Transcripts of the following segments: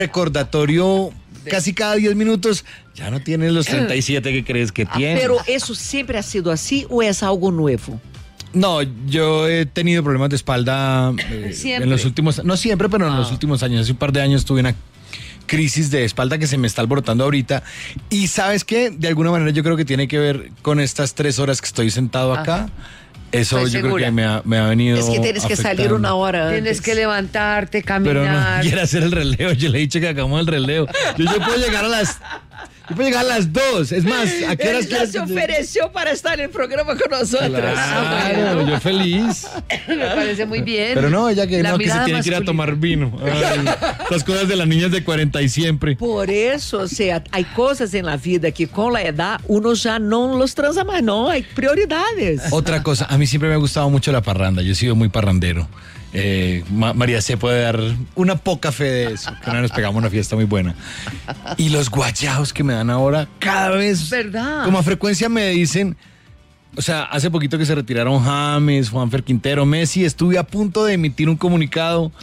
recordatorio casi cada 10 minutos, ya no tienes los 37 que crees que tienes. Pero ¿eso siempre ha sido así o es algo nuevo? No, yo he tenido problemas de espalda en los últimos, no siempre, pero en los últimos años. Hace un par de años tuve una crisis de espalda que se me está alborotando ahorita. Y ¿sabes qué? De alguna manera yo creo que tiene que ver con estas 3 horas que estoy sentado acá. Eso Estoy yo segura. creo que me ha venido Es que tienes que salir una hora antes. Tienes que levantarte, Pero no caminar. quiere hacer el relevo. Yo le he dicho que hagamos el relevo. Yo puedo llegar a las... Yo puedo llegar a las 2. Es más, ¿a qué horas Él ya quieres se que te- ofreció para estar en el programa con nosotros. Claro, yo feliz. Me parece muy bien. Pero no, ella que La no, que se mirada tiene que ir a masculina. tomar vino. Ay, las cosas de las niñas de 40 y siempre. Por eso, o sea, hay cosas en la vida que con la edad uno ya no los transa más, no, hay prioridades. Otra cosa, a mí siempre me ha gustado mucho la parranda. Yo he sido muy parrandero. María C puede dar una poca fe de eso. Que una vez nos pegamos una fiesta muy buena. Y los guayaos que me dan ahora, cada vez, ¿Verdad? como a frecuencia me dicen, o sea, hace poquito que se retiraron James, Juanfer Quintero, Messi, estuve a punto de emitir un comunicado.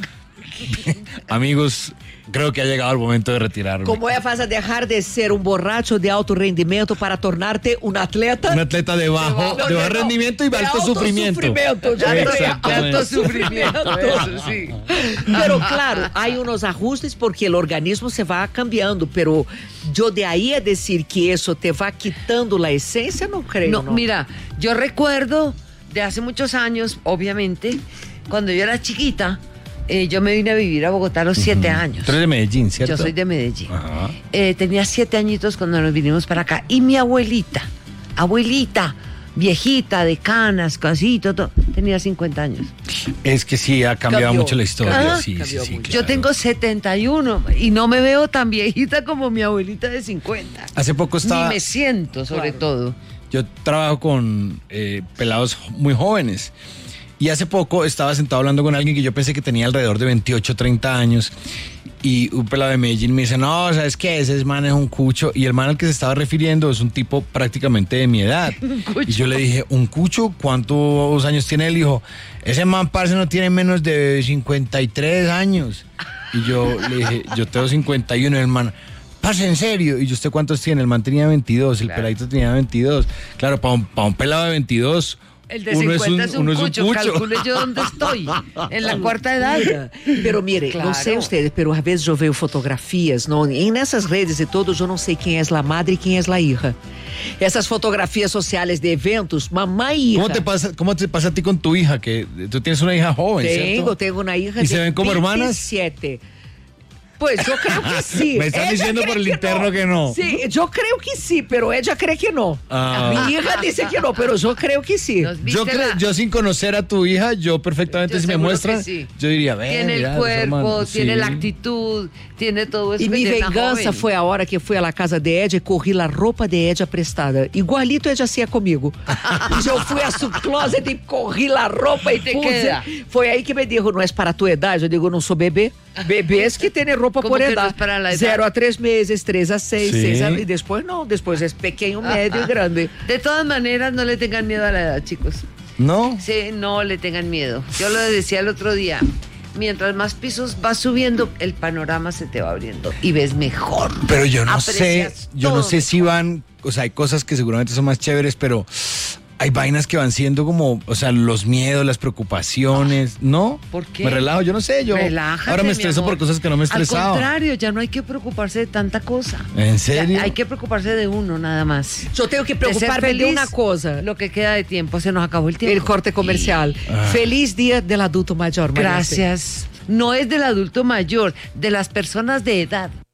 Amigos, creo que ha llegado el momento de retirarme. Como é vas a dejar de ser un borracho de alto rendimiento para tornarte un atleta? Un atleta de bajo rendimiento y de alto sufrimiento. Ya no es Exactamente. alto sufrimiento. Eso sí. Pero claro, hay unos ajustes porque el organismo se va cambiando, pero yo de ahí a decir que eso te va quitando la esencia, no creo. No, No, mira, yo recuerdo de hace muchos años, obviamente, cuando yo era chiquita, yo me vine a vivir a Bogotá a los 7 años. Tú eres de Medellín, ¿cierto? Yo soy de Medellín. Ajá. Tenía 7 añitos cuando nos vinimos para acá. Y mi abuelita, viejita, de canas, casito, todo, tenía 50 años. Es que sí, ha cambiado Cambió. mucho la historia. Ah, Sí, sí, cambió sí, mucho. claro. Yo tengo 71 y no me veo tan viejita como mi abuelita de 50. Hace poco Ni estaba... me siento, sobre todo. Yo trabajo con pelados muy jóvenes. Y hace poco estaba sentado hablando con alguien que yo pensé que tenía alrededor de 28, 30 años. Y un pelado de Medellín me dice, no, ¿sabes qué? Ese man es un cucho. Y el man al que se estaba refiriendo es un tipo prácticamente de mi edad. Y yo le dije, ¿un cucho? ¿Cuántos años tiene él? Y dijo, ese man, parce, no tiene menos de 53 años. Y yo le dije, yo tengo 51. Y el man, parce, ¿en serio? Y yo, ¿usted cuántos tiene? El man tenía 22, el peladito tenía 22. Claro, para un pelado de 22... El de uno 50 es un uno cucho. Calcule yo dónde estoy. En la cuarta edad. Mira, pero mire, Claro. não sei ustedes, pero a veces yo veo fotografias, ¿no? Y en esas redes y todo, yo no sé quién es la madre y quién es la hija. Esas fotografías sociales de eventos, mamá y hija. ¿Cómo te pasa a ti con tu hija? Que tú tienes una hija joven, ¿cierto? Tengo una hija ¿Y se ven como hermanas? 27. Pues yo creo que sí. Me están Ella diciendo cree por el que interno que no. Sí, yo creo que sí, pero ella cree que no. Ah. Mi hija dice que no, pero yo creo que sí. Nos viste Yo sin conocer a tu hija, yo perfectamente, Yo si me seguro muestran, que sí. yo diría, ven, Tiene mira, el los cuerpo, hermanos". tiene Sí. la actitud, tiene todo eso. E que mi tiene tan vingança joven. foi a hora que fui à la casa de Ed e corri a roupa de Ed prestada. Igualito Ed hacía comigo. E eu fui a su closet e corri a roupa e te puse. queda. Foi aí que me dijo, não é para tua idade? Eu digo, não sou bebê. Bebês que têm roupa Como por que no edad. es para la edad? 0 a 3 meses, 3 a 6, Sí. 6 a... E depois não, depois é pequeno, médio e grande. De todas maneras, no le tengan miedo a la edad, chicos. ¿No? Sí, no le tengan miedo. Yo lo decía el otro día. Mientras más pisos vas subiendo, el panorama se te va abriendo y ves mejor. Pero yo no sé, Aprecias yo no todo sé si van, o sea, hay cosas que seguramente son más chéveres, pero hay vainas que van siendo como, o sea, los miedos, las preocupaciones, ¿no? ¿Por qué? Me relajo, yo no sé, yo Relájate, ahora me mi estreso amor. por cosas que no me Al estresaba. contrario, ya no hay que preocuparse de tanta cosa. ¿En serio? Ya hay que preocuparse de uno nada más. Eu tenho que De ser preocupar-me de feliz, uma coisa. Lo que queda de tiempo, se nos acabó el tiempo. El corte comercial. Feliz Dia del Adulto Mayor. María. Gracias. No es del adulto mayor, de las personas de edad.